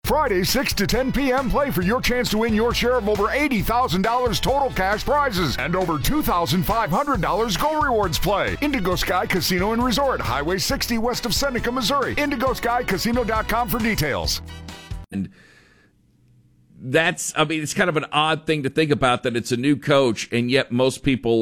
Friday, 6 to 10 p.m., play for your chance to win your share of over $80,000 total cash prizes and over $2,500 Go Rewards play. Indigo Sky Casino and Resort, Highway 60 west of Seneca, Missouri. IndigoSkyCasino.com for details. And it's kind of an odd thing to think about that it's a new coach, and yet most people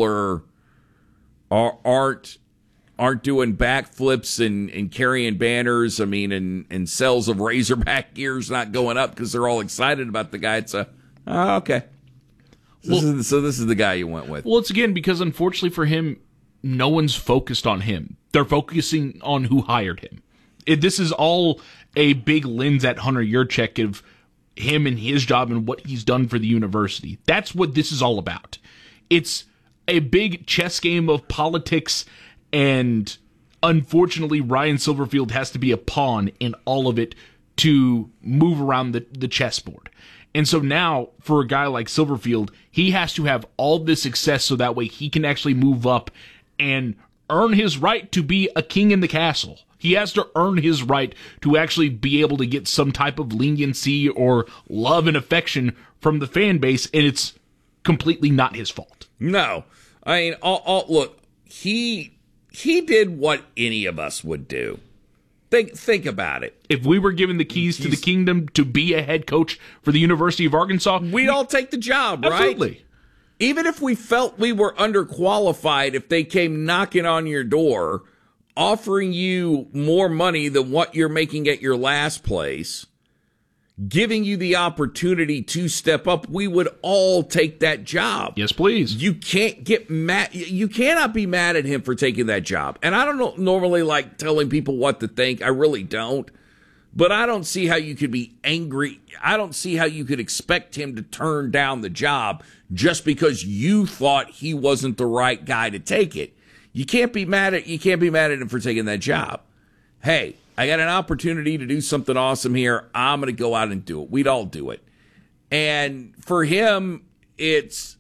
aren't doing backflips and carrying banners. I mean, and sales of Razorback gear's not going up because they're all excited about the guy. It's okay. So this is the guy you went with. Well, it's again because unfortunately for him, no one's focused on him. They're focusing on who hired him. This is all a big lens at Hunter Yurchek of him and his job and what he's done for the university. That's what this is all about. It's a big chess game of politics, and unfortunately, Ryan Silverfield has to be a pawn in all of it to move around the chessboard. And so now, for a guy like Silverfield, he has to have all this success so that way he can actually move up and earn his right to be a king in the castle. He has to earn his right to actually be able to get some type of leniency or love and affection from the fan base, and it's completely not his fault. No. I mean, look, he did what any of us would do. Think about it. If we were given the keys to the kingdom to be a head coach for the University of Arkansas, we'd all take the job, right? Absolutely. Even if we felt we were underqualified, if they came knocking on your door, offering you more money than what you're making at your last place, giving you the opportunity to step up, we would all take that job. Yes, please. You can't get mad. You cannot be mad at him for taking that job. And I don't normally like telling people what to think. I really don't. But I don't see how you could be angry. I don't see how you could expect him to turn down the job just because you thought he wasn't the right guy to take it. You can't be mad at him for taking that job. Hey, I got an opportunity to do something awesome here. I'm going to go out and do it. We'd all do it. And for him, it's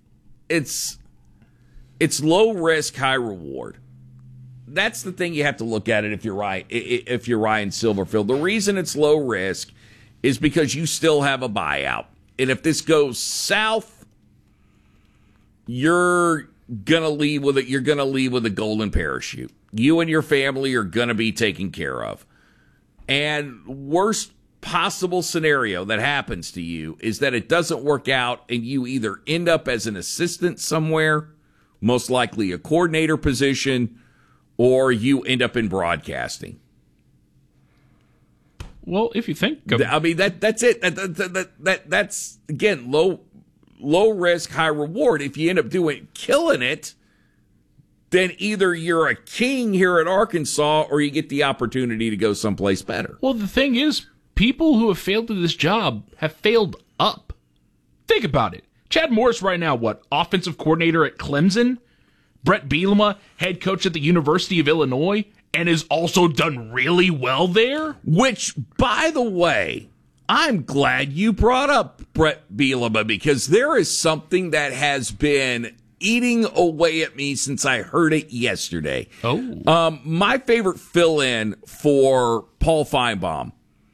low risk, high reward. That's the thing you have to look at it if you're right. If you're Ryan Silverfield, the reason it's low risk is because you still have a buyout. And if this goes south, you're gonna leave with it. You're gonna leave with a golden parachute. You and your family are gonna be taken care of. And worst possible scenario that happens to you is that it doesn't work out and you either end up as an assistant somewhere, most likely a coordinator position, or you end up in broadcasting. Well, if you think of I mean, that's it. That's again low risk, high reward. If you end up killing it, then either you're a king here at Arkansas or you get the opportunity to go someplace better. Well, the thing is, people who have failed at this job have failed up. Think about it. Chad Morris right now, offensive coordinator at Clemson? Brett Bielema, head coach at the University of Illinois, and has also done really well there? Which, by the way, I'm glad you brought up Brett Bielema because there is something that has been eating away at me since I heard it yesterday. Oh. My favorite fill-in for Paul Feinbaum,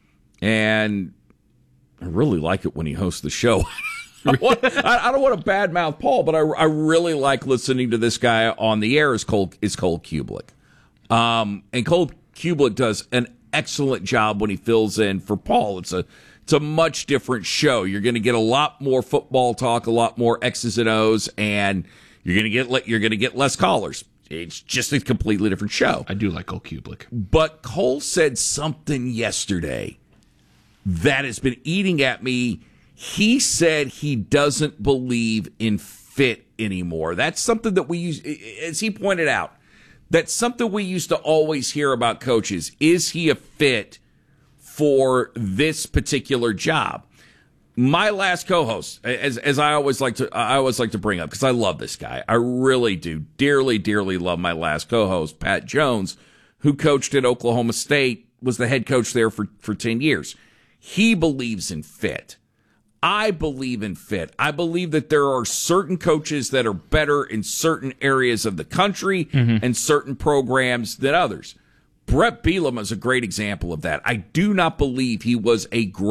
and I really like it when he hosts the show. I don't want to badmouth Paul, but I really like listening to this guy on the air. Is Cole Kublik. And Cole Kublik does an excellent job when he fills in for Paul. It's a much different show. You're going to get a lot more football talk, a lot more X's and O's, and you're going to get less callers. It's just a completely different show. I do like Cole Kublik. But Cole said something yesterday that has been eating at me. He said he doesn't believe in fit anymore. That's something that we use, as he pointed out, that's something we used to always hear about coaches. Is he a fit for this particular job? My last co-host, as I always like to bring up, because I love this guy. I really do. Dearly, dearly love my last co-host, Pat Jones, who coached at Oklahoma State, was the head coach there for 10 years. He believes in fit. I believe in fit. I believe that there are certain coaches that are better in certain areas of the country and certain programs than others. Brett Bielema is a great example of that. I do not believe he was a great